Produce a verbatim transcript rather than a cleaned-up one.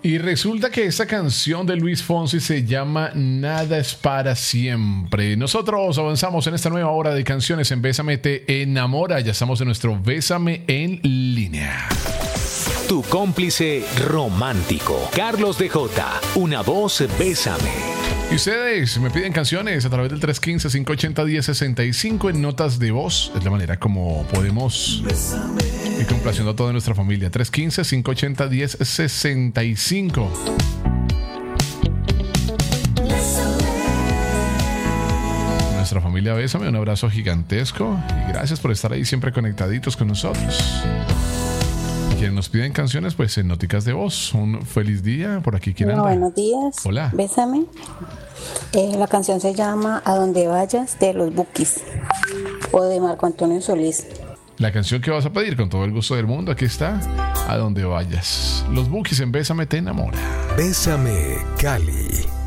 Y resulta que esta canción de Luis Fonsi se llama Nada es para siempre. Nosotros avanzamos en esta nueva hora de canciones en Bésame te enamora. Ya estamos en nuestro Bésame en línea. Tu cómplice romántico, Carlos D J, una voz Bésame. Y ustedes me piden canciones a través del tres uno cinco, cinco ocho cero, uno cero seis cinco en notas de voz. Es la manera como podemos ir complaciendo a toda nuestra familia. tres uno cinco, cinco ocho cero, uno cero seis cinco. Nuestra familia Bésame, un abrazo gigantesco y gracias por estar ahí siempre conectaditos con nosotros. Quienes nos piden canciones, pues en noticas de voz. Un feliz día. Por aquí, ¿quién anda? Buenos días. Hola. Bésame. Eh, la canción se llama A Donde Vayas, de Los Bukis, o de Marco Antonio Solís. La canción que vas a pedir, con todo el gusto del mundo, aquí está. A Donde Vayas. Los Bukis en Bésame te enamora. Bésame, Cali.